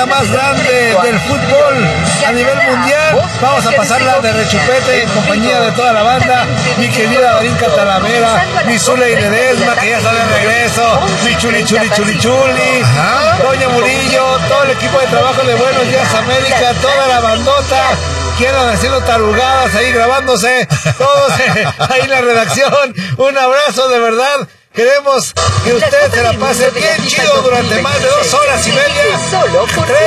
más grande del fútbol a nivel mundial. Vamos a pasarla de rechupete en compañía de toda la banda. Mi querida Darinka Talavera, mi Zule y Ledesma, que ya está de regreso, mi Chuli, Doña Murillo, todo el equipo de trabajo de Buenos Días América, toda la bandota que andan haciendo tarugadas ahí grabándose, todos ahí en la redacción. Un abrazo de verdad. Queremos que usted se la pase bien chido durante más de 2 horas y media. 3, 4,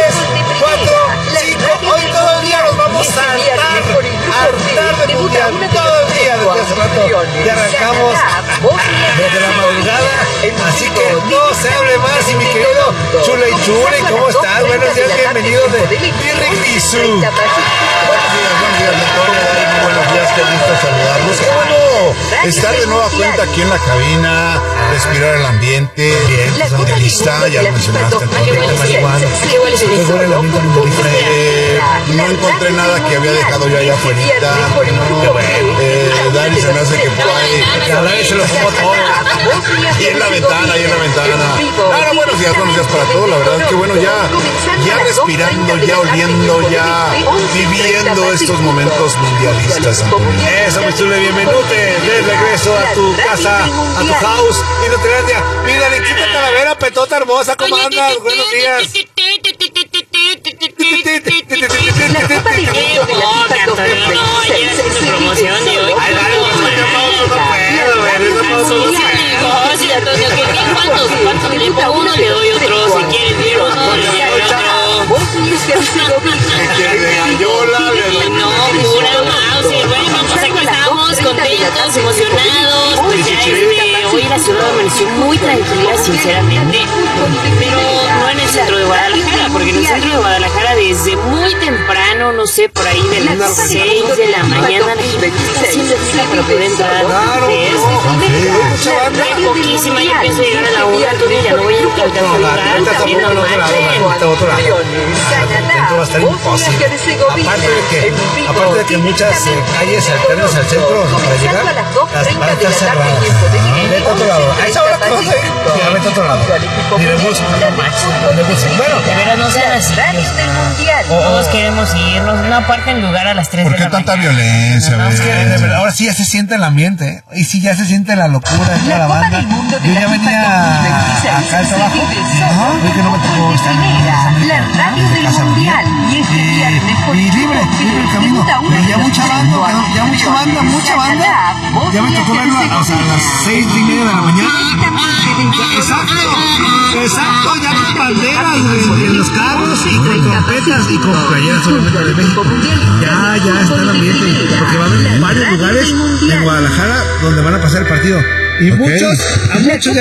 5. Hoy todo el día nos vamos a hartar de mundial. Todo el día, desde hace rato. Ya arrancamos desde la madrugada. Así que no se hable más. Y mi querido Chule y Chule, ¿cómo estás? Buenos días, bienvenidos de Tirriquizú. Buenos días, Antonio. Buenos días, qué gusto saludarlos. Qué bueno estar de nueva cuenta aquí en la cabina, respirar el ambiente, mundialista, ya lo mencionaste, no encontré nada que había dejado yo allá afuera. Dani se me hace que por ahí, Dani se lo pongo todo. Y en la ventana. Ahora, buenos días para todos, la verdad que bueno, ya respirando, ya oliendo, ya viviendo estos momentos mundialistas. Eso, mi Chule, bienvenido de regreso a tu casa, a tu house, Inutilandia. Mira, Darinka Talavera, petota hermosa, ¿cómo andas? Buenos días. La Copa del Mundo de la FIFA 2026 se promoción de hoy. ¿Cuántos le pongo uno? Le doy otro. Si quieres ir uno, le doy otro. No, pura mouse. Bueno, pues aquí estamos contentos, emocionados. Pues ya hoy la ciudad amaneció muy tranquila, sinceramente. Pero no en el centro de Guadalajara, porque en el centro de Guadalajara desde muy temprano, no sé, por ahí de las 6 de la mañana, la gente está haciendo fila para poder entrar. Hay poquísima, yo pienso llegar a la 1, entonces ya no voy a alcanzar a lugar, también no manchen. Va a estar imposible. Aparte de que muchas calles alternas al centro para llegar, las van a estar cerradas. Vete a otro lado. A esa hora que vas a ir, vete a otro lado. Ni de bus. Bueno, pero no sean así. Todos queremos irnos, no aparten lugar a las 3 de la mañana. ¿Por qué tanta violencia? ahora sí ya se siente el ambiente, y sí ya se siente la locura de toda la banda. Yo ya venía acá al trabajo, hoy que no me tocó estar la radio del mundial y libre el camino, pero ya mucha banda, ya me tocó verlo a las 6:30 de la mañana. Exacto, ya con banderas en los carros y con trompetas y con playeras obviamente de México. Ya está el ambiente, porque va a haber varios lugares en Guadalajara donde van a pasar el partido. Y muchos